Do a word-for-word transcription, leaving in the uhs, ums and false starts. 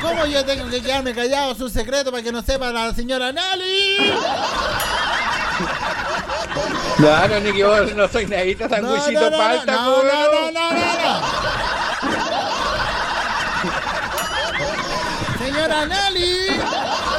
¿Cómo yo tengo que quedarme callado su secreto para que no sepa la señora Nelly? No, no, ni que vos no soy nadita, sanguchito no, no, palta, no, no, no, no, no, no. Señora Nelly.